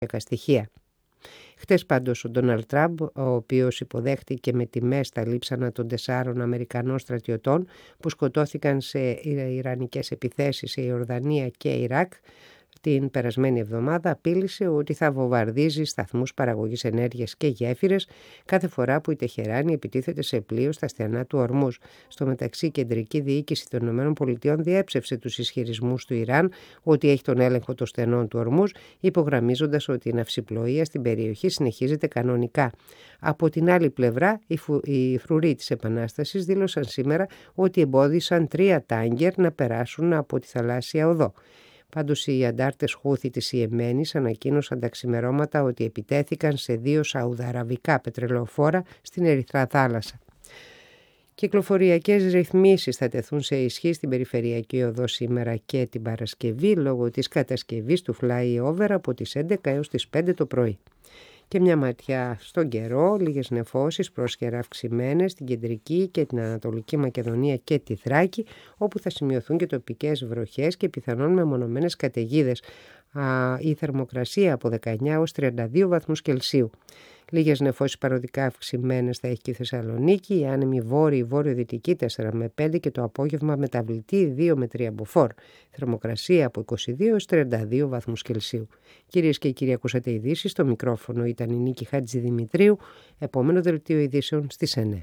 στοιχεία. Χτες πάντως ο Ντόναλντ Τραμπ, ο οποίος υποδέχτηκε με τιμές τα λείψανα των 4 Αμερικανών στρατιωτών που σκοτώθηκαν σε ιρανικές επιθέσεις σε Ιορδανία και Ιράκ την περασμένη εβδομάδα, απείλησε ότι θα βομβαρδίζει σταθμούς παραγωγής ενέργειας και γέφυρες κάθε φορά που η Τεχεράνη επιτίθεται σε πλοίο στα στενά του Ορμούζ. Στο μεταξύ, η κεντρική διοίκηση των ΗΠΑ διέψευσε τους ισχυρισμούς του Ιράν ότι έχει τον έλεγχο των στενών του Ορμούζ, υπογραμμίζοντας ότι η ναυσιπλοεία στην περιοχή συνεχίζεται κανονικά. Από την άλλη πλευρά, οι φρουροί της Επανάστασης δήλωσαν σήμερα ότι εμπόδισαν 3 τάγκερ να περάσουν από τη θαλάσσια οδό. Πάντως οι αντάρτες Χούθη της Ιεμένης ανακοίνωσαν τα ξημερώματα ότι επιτέθηκαν σε 2 σαουδαραβικά πετρελοφόρα στην Ερυθρά θάλασσα. Κυκλοφοριακές ρυθμίσεις θα τεθούν σε ισχύ στην περιφερειακή οδό σήμερα και την Παρασκευή λόγω της κατασκευής του flyover από τις 11 έως τις 5 το πρωί. Και μια ματιά στον καιρό, λίγες νεφώσεις πρόσχερα αυξημένες στην κεντρική και την Ανατολική Μακεδονία και τη Θράκη, όπου θα σημειωθούν και τοπικές βροχές και πιθανόν μεμονωμένες καταιγίδες. Η θερμοκρασία από 19 έως 32 βαθμούς Κελσίου. Λίγες νεφώσεις παροδικά αυξημένες θα έχει και η Θεσσαλονίκη, η άνεμη βόρειο-δυτική 4 με 5 και το απόγευμα μεταβλητή 2 με 3 μποφόρ. Θερμοκρασία από 22 έως 32 βαθμούς Κελσίου. Κυρίες και κύριοι, ακούσατε ειδήσεις. Στο μικρόφωνο ήταν η Νίκη Χατζηδημητρίου. Επόμενο δελτίο ειδήσεων στις 9.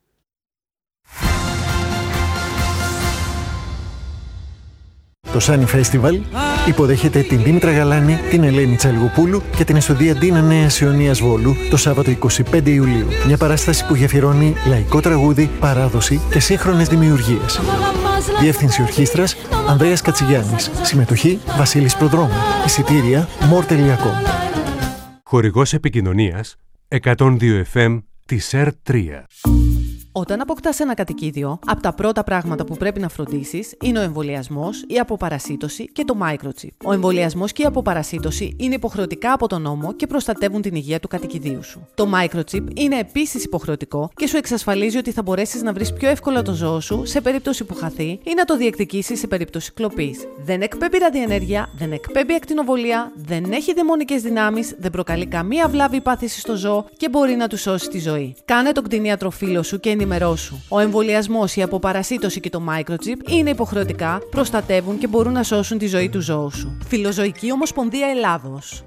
Το Sunny Festival υποδέχεται την Δήμητρα Γαλάνη, την Ελένη Τσαλγοπούλου και την Εστοντιαντίνα Νέας Ιωνίας Βόλου το Σάββατο 25 Ιουλίου. Μια παράσταση που γεφυρώνει λαϊκό τραγούδι, παράδοση και σύγχρονες δημιουργίες. Διεύθυνση ορχήστρας Ανδρέας Κατσιγιάννης. Συμμετοχή Βασίλης Προδρόμου. Εισιτήρια more.com. Χορηγός επικοινωνίας 102 FM της ΕΡΤ3. Όταν αποκτάς ένα κατοικίδιο, από τα πρώτα πράγματα που πρέπει να φροντίσεις είναι ο εμβολιασμός, η αποπαρασίτωση και το microchip. Ο εμβολιασμός και η αποπαρασίτωση είναι υποχρεωτικά από τον νόμο και προστατεύουν την υγεία του κατοικιδίου σου. Το microchip είναι επίσης υποχρεωτικό και σου εξασφαλίζει ότι θα μπορέσεις να βρεις πιο εύκολα το ζώο σου σε περίπτωση που χαθεί ή να το διεκδικήσεις σε περίπτωση κλοπής. Δεν εκπέμπει ραδιενέργεια, δεν εκπέμπει ακτινοβολία, δεν έχει δαιμονικές δυνάμεις, δεν προκαλεί καμία βλάβη ή πάθηση στο ζώο και μπορεί να του σώσει τη ζωή. Κάνε τον κτηνίατρο φίλο σου και ενημερώσου. Ο εμβολιασμός, η αποπαρασίτωση και το microchip είναι υποχρεωτικά, προστατεύουν και μπορούν να σώσουν τη ζωή του ζώου σου. Φιλοζωική Ομοσπονδία Ελλάδος.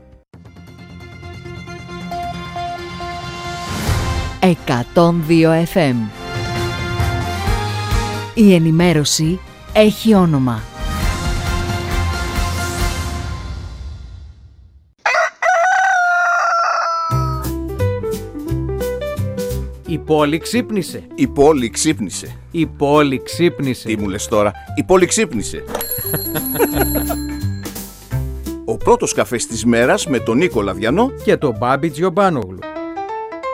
102 FM. Η ενημέρωση έχει όνομα. Η πόλη ξύπνησε. Η πόλη ξύπνησε. Η πόλη ξύπνησε. Τι μου λες τώρα, η πόλη ξύπνησε. Ο πρώτος καφές της μέρας με τον Νίκο Λαδιανό και τον Μπάμπη Τζιομπάνογλου.